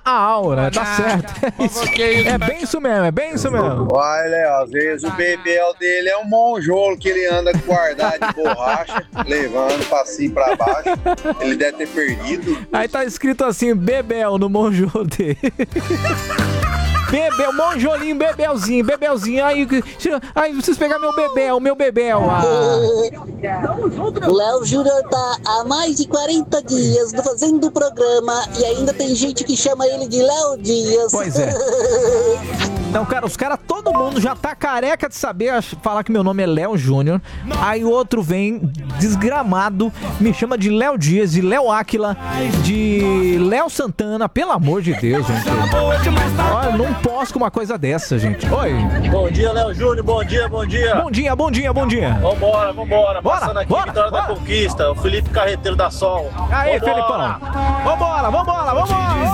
a aura, tá certo. É bem isso mesmo, é bem isso mesmo. Olha, Léo, às vezes o bebel dele é um monjolo que ele anda guardado de borracha, levando pra cima e pra baixo. Ele deve ter perdido. Aí tá escrito assim, Bebel no monjolo dele. Bebel, monjolinho, bebelzinho. Aí vocês pegar meu bebel. O Léo Júnior tá há mais de 40 dias fazendo o programa e ainda tem gente que chama ele de Léo Dias. Pois é. Então, cara, todo mundo já tá careca de saber falar que meu nome é Léo Júnior. Aí o outro vem, desgramado, me chama de Léo Dias, de Léo Áquila, de Léo Santana. Pelo amor de Deus, gente. Olha, não posso com uma coisa dessa, gente. Oi. Bom dia, Léo Júnior. Bom dia. Bom dia. Vambora. Bora, Passando aqui, bora, Vitória bora. da Conquista. O Felipe Carreteiro da Sol. Aí, Felipão. Vambora.